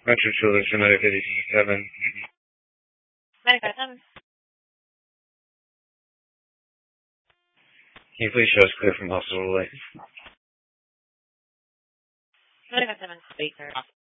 Metro Children's for Medic 57. Medic 57. Can you please show us clear from hospital light? Medic 57, speaker.